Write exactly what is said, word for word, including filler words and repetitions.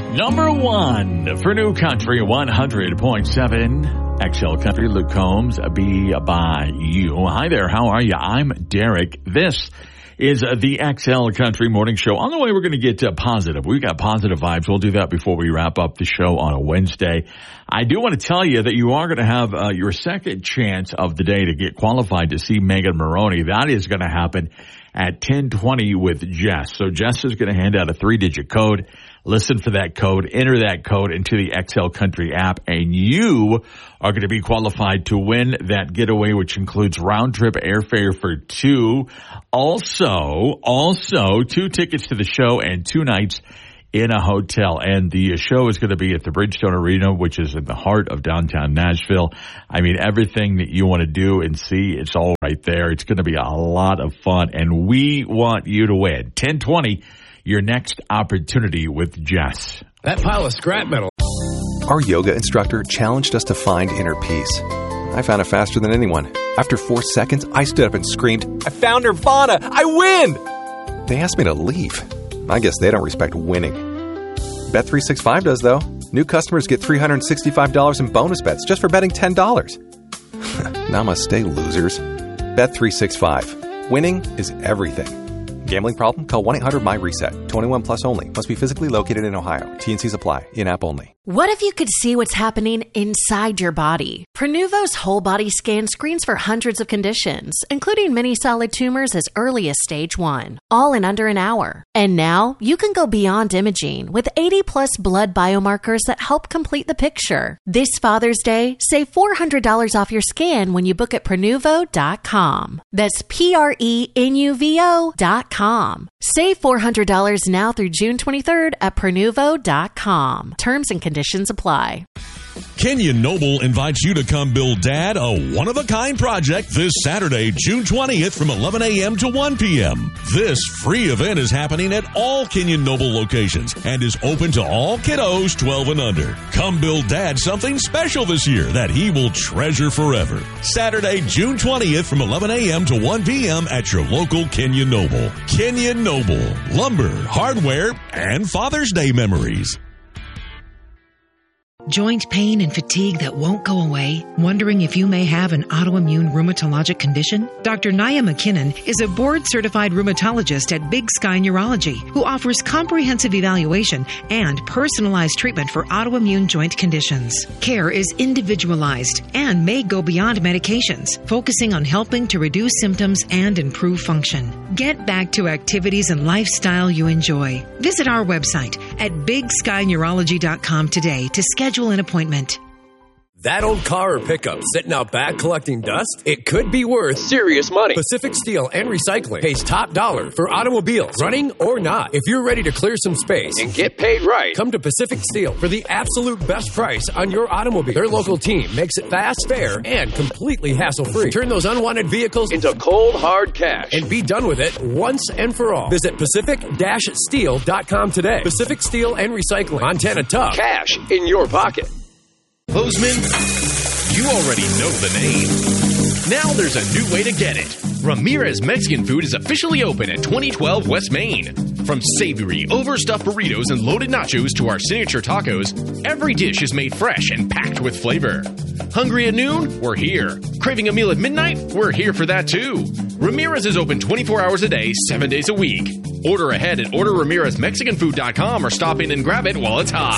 Number one for New Country one hundred point seven. X L Country, Luke Combs, be by you. Hi there, how are you? I'm Derek. This is the X L Country Morning Show. On the way, we're going to get uh, positive. We've got positive vibes. We'll do that before we wrap up the show on a Wednesday. I do want to tell you that you are going to have uh, your second chance of the day to get qualified to see Megan Moroney. That is going to happen at ten twenty with Jess. So Jess is going to hand out a three-digit code. Listen for that code, enter that code into the X L Country app, and you are going to be qualified to win that getaway, which includes round-trip airfare for two. Also, also two tickets to the show and two nights in a hotel. And the show is going to be at the Bridgestone Arena, which is in the heart of downtown Nashville. I mean, everything that you want to do and see, it's all right there. It's going to be a lot of fun, and we want you to win. ten twenty, your next opportunity with Jess. That pile of scrap metal. Our yoga instructor challenged us to find inner peace. I found it faster than anyone. After four seconds, I stood up and screamed, "I found Nirvana! I win!" They asked me to leave. I guess they don't respect winning. Bet three sixty-five does, though. New customers get three hundred sixty-five dollars in bonus bets just for betting ten dollars. Namaste, losers. Bet three sixty-five. Winning is everything. Gambling problem? Call one eight hundred my reset. twenty-one plus only. Must be physically located in Ohio. T N Cs apply. In-app only. What if you could see what's happening inside your body? Prenuvo's whole body scan screens for hundreds of conditions, including many solid tumors as early as stage one, all in under an hour. And now you can go beyond imaging with eighty plus blood biomarkers that help complete the picture. This Father's Day, save four hundred dollars off your scan when you book at Prenuvo dot com. That's P R E N U V O dot com. Save four hundred dollars now through June twenty-third at Prenuvo dot com. Terms and conditions apply. Kenyon Noble invites you to come build Dad a one-of-a-kind project this Saturday, June twentieth from eleven a.m. to one p.m. This free event is happening at all Kenyon Noble locations and is open to all kiddos twelve and under. Come build Dad something special this year that he will treasure forever. Saturday, June twentieth from eleven a.m. to one p.m. at your local Kenyon Noble. Kenyon Noble, lumber, hardware, and Father's Day memories. Joint pain and fatigue that won't go away? Wondering if you may have an autoimmune rheumatologic condition? Doctor Naya McKinnon is a board-certified rheumatologist at Big Sky Neurology who offers comprehensive evaluation and personalized treatment for autoimmune joint conditions. Care is individualized and may go beyond medications, focusing on helping to reduce symptoms and improve function. Get back to activities and lifestyle you enjoy. Visit our website at big sky neurology dot com today to schedule an appointment. That old car or pickup sitting out back collecting dust? It could be worth serious money. Pacific Steel and Recycling pays top dollar for automobiles, running or not. If you're ready to clear some space and get paid right, come to Pacific Steel for the absolute best price on your automobile. Their local team makes it fast, fair, and completely hassle-free. Turn those unwanted vehicles into cold, hard cash and be done with it once and for all. Visit pacific dash steel dot com today. Pacific Steel and Recycling. Montana tough. Cash in your pocket. Postman, you already know the name. Now there's a new way to get it. Ramirez Mexican Food is officially open at twenty twelve West Main. From savory, overstuffed burritos and loaded nachos to our signature tacos, every dish is made fresh and packed with flavor. Hungry at noon? We're here. Craving a meal at midnight? We're here for that too. Ramirez is open twenty-four hours a day, seven days a week. Order ahead at order ramirez mexican food dot com or stop in and grab it while it's hot.